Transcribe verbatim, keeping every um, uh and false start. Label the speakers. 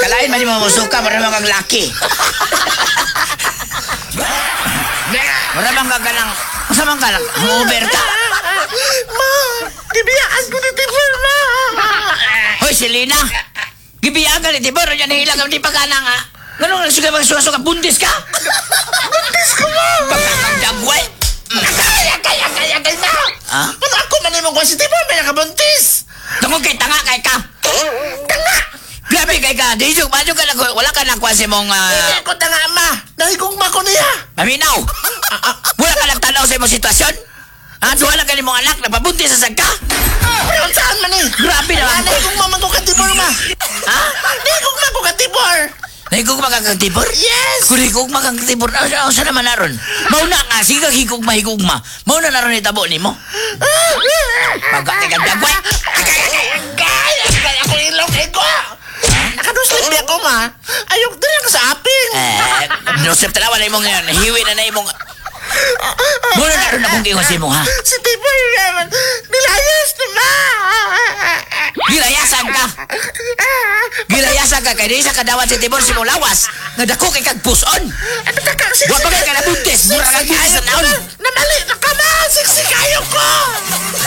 Speaker 1: Kalain man mo musuka para mga kang laki. Para bang ka lang, masamang ka lang, over ka.
Speaker 2: Ma, gibiyaan ko ni Tibor, ma.
Speaker 1: Hoy, Selena! Gibiyaan ka ni Tibor, yan hilang ang di pa ka na nga. Ganun lang suga magsuso ka, bundis ka?
Speaker 2: Buntis ko, ma.
Speaker 1: Pagkakagdagway!
Speaker 2: Kaya, kaya, kaya, kaya, ma.
Speaker 1: Ha?
Speaker 2: Ano ako manimong ko si Tibor, may nakabuntis.
Speaker 1: Tungkol kay tanga kay ka!
Speaker 2: Tanga.
Speaker 1: Grabe kay ka! Di yung madyo ka na, wala ka na kwasi mong...
Speaker 2: Hindi
Speaker 1: Uh,
Speaker 2: ako tanga, ma. Nahigugma ko niya.
Speaker 1: Maminaw! Wala ka nagtanaw sa imong sitwasyon? Ha? Wala ka ni mong anak, nagpabuntis sa sagka?
Speaker 2: Pero saan man eh?
Speaker 1: Grabe naman!
Speaker 2: Nahigugma man ko ka Tibor, ma.
Speaker 1: Ha?
Speaker 2: Nahigugma ko ka Tibor.
Speaker 1: Nahigugma ka kang tibor?
Speaker 2: Yes.
Speaker 1: Kung higugma kang tibor, ano sa sa naman naron? Mauna nga, sige kang higugma, higugma. Mauna naron itabo ni mo. Pagkakagdagway!
Speaker 2: Kaya, kaya ko ilong ego. Nakaduslip niya ko, ma. Ayok din ako sa aping.
Speaker 1: Eh, Joseph, talawa na imong ngayon. Hiwi na na imong... Muna naroon akong giwas imong, ha?
Speaker 2: Si Tibor naman. Nilayas na, ma.
Speaker 1: Gilayasan ka! Gilayasan ka kay di sa kadawat si Tibor si mong lawas. Nga dako kay kag puson.
Speaker 2: Ano ka ka?
Speaker 1: Wa pa kay kanabuntis. Mura kag buntis sa naon.
Speaker 2: Namali na ka, ma. Siksikayo ko.